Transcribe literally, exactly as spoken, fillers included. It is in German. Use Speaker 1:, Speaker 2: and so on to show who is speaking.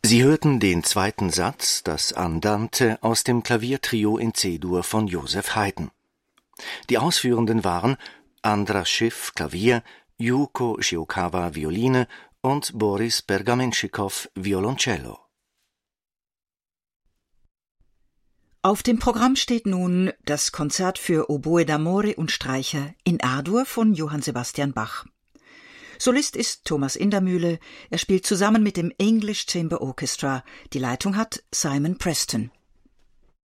Speaker 1: Sie hörten den zweiten Satz, das Andante, aus dem Klaviertrio in C-Dur von Joseph Haydn. Die Ausführenden waren Andras Schiff, Klavier, Yuko Shiokawa, Violine und Boris Bergamenschikow, Violoncello.
Speaker 2: Auf dem Programm steht nun das Konzert für Oboe d'amore und Streicher in A-Dur von Johann Sebastian Bach. Solist ist Thomas Indermühle. Er spielt zusammen mit dem English Chamber Orchestra. Die Leitung hat Simon Preston.